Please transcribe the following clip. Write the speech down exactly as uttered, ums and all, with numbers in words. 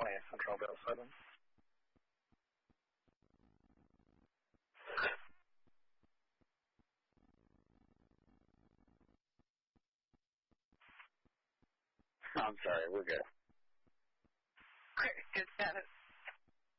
twentieth Central Bill seven. I'm sorry, we're good. Good status.